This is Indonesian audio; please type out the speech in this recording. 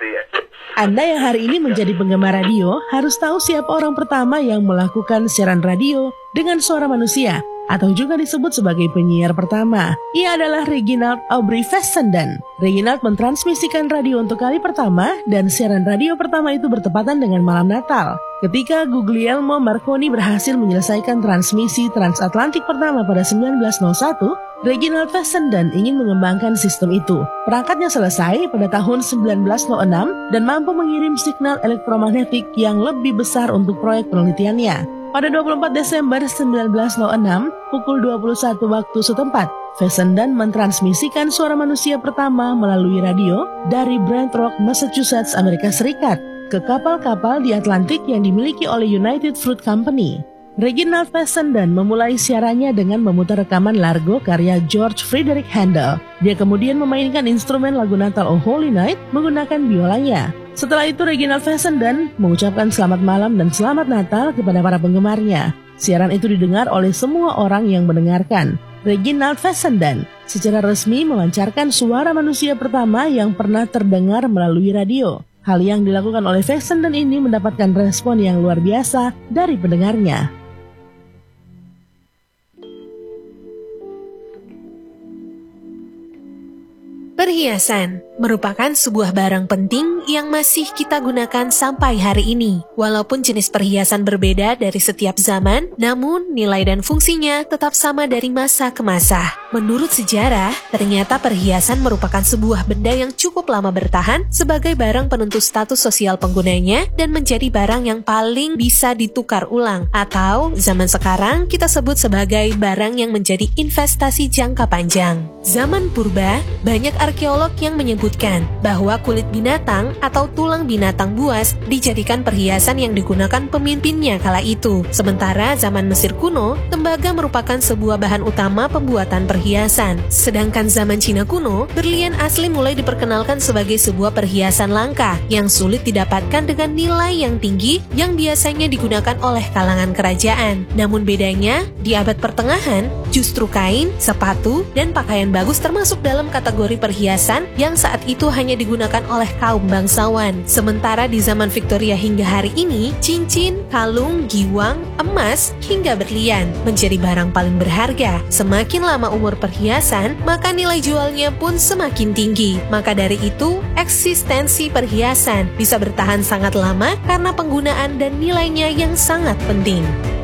Anda yang hari ini menjadi penggemar radio harus tahu siapa orang pertama yang melakukan siaran radio dengan suara manusia, atau juga disebut sebagai penyiar pertama. Ia adalah Reginald Aubrey Fessenden. Reginald mentransmisikan radio untuk kali pertama, dan siaran radio pertama itu bertepatan dengan malam Natal. Ketika Guglielmo Marconi berhasil menyelesaikan transmisi transatlantik pertama pada 1901, Reginald Fessenden ingin mengembangkan sistem itu. Perangkatnya selesai pada tahun 1906 dan mampu mengirim signal elektromagnetik yang lebih besar untuk proyek penelitiannya. Pada 24 Desember 1906, pukul 21 waktu setempat, Fessenden mentransmisikan suara manusia pertama melalui radio dari Brant Rock, Massachusetts, Amerika Serikat, ke kapal-kapal di Atlantik yang dimiliki oleh United Fruit Company. Reginald Fessenden memulai siarannya dengan memutar rekaman Largo karya George Frederick Handel. Dia kemudian memainkan instrumen lagu Natal Oh Holy Night menggunakan biolanya. Setelah itu Reginald Fessenden mengucapkan selamat malam dan selamat Natal kepada para penggemarnya. Siaran itu didengar oleh semua orang yang mendengarkan. Reginald Fessenden secara resmi memancarkan suara manusia pertama yang pernah terdengar melalui radio. Hal yang dilakukan oleh Fessenden ini mendapatkan respon yang luar biasa dari pendengarnya. Perhiasan merupakan sebuah barang penting yang masih kita gunakan sampai hari ini. Walaupun jenis perhiasan berbeda dari setiap zaman, namun nilai dan fungsinya tetap sama dari masa ke masa. Menurut sejarah, ternyata perhiasan merupakan sebuah benda yang cukup lama bertahan sebagai barang penentu status sosial penggunanya dan menjadi barang yang paling bisa ditukar ulang, atau zaman sekarang kita sebut sebagai barang yang menjadi investasi jangka panjang. Zaman purba, banyak arkeolog yang menyebutkan bahwa kulit binatang atau tulang binatang buas dijadikan perhiasan yang digunakan pemimpinnya kala itu. Sementara zaman Mesir kuno, tembaga merupakan sebuah bahan utama pembuatan perhiasan. Sedangkan zaman Cina kuno, berlian asli mulai diperkenalkan sebagai sebuah perhiasan langka yang sulit didapatkan dengan nilai yang tinggi yang biasanya digunakan oleh kalangan kerajaan. Namun bedanya, di abad pertengahan, justru kain, sepatu, dan pakaian bagus termasuk dalam kategori perhiasan yang saat itu hanya digunakan oleh kaum bangsawan. Sementara di zaman Victoria hingga hari ini, cincin, kalung, giwang, emas, hingga berlian menjadi barang paling berharga. Semakin lama umur perhiasan, maka nilai jualnya pun semakin tinggi. Maka dari itu, eksistensi perhiasan bisa bertahan sangat lama karena penggunaan dan nilainya yang sangat penting.